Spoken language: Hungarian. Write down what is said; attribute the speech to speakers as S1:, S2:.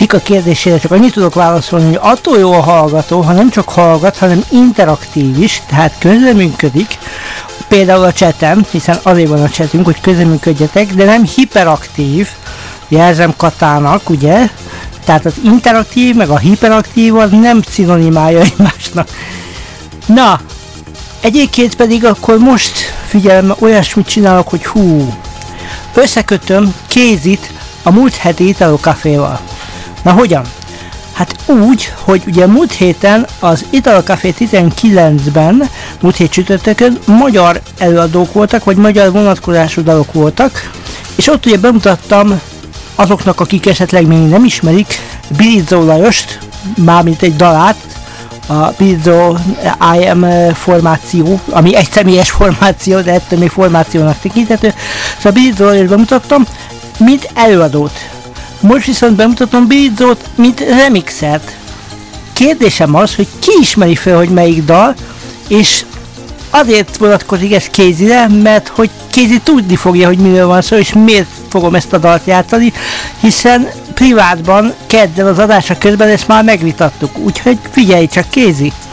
S1: Mika kérdésére csak annyit tudok válaszolni, hogy attól jó a hallgató, ha nem csak hallgat, hanem interaktív is, tehát közreműködik, például a chaten, hiszen azért van a chatünk, hogy közreműködjetek, de nem hiperaktív, jelzem Katának, ugye? Tehát az interaktív, meg a hiperaktív az nem szinonimája egymásnak. Na, egyébként pedig akkor most figyelem, olyasmit csinálok, hogy összekötöm Kézit a múlt heti Italo Caféval. Na hogyan? Hát úgy, hogy ugye múlt héten az Italo Café 19-ben, múlt hét csütörtökön magyar előadók voltak, vagy magyar vonatkozású dalok voltak, és ott ugye bemutattam azoknak, akik esetleg még nem ismerik, Birizó Lajost, mármint egy dalát, a Birizó I Am formáció, ami egy személyes formáció, de ettől még formációnak tekinthető. Szóval Birizó Lajost bemutattam, mint előadót. Most viszont bemutatom Birizót, mint remixert. Kérdésem az, hogy ki ismeri fel, hogy melyik dal, és azért vonatkozik ez Kézire, mert hogy Kézi tudni fogja, hogy miről van szó, és miért fogom ezt a dalt játszani, hiszen privátban kedden az adása közben ezt már megvitattuk, úgyhogy figyelj csak, Kézi!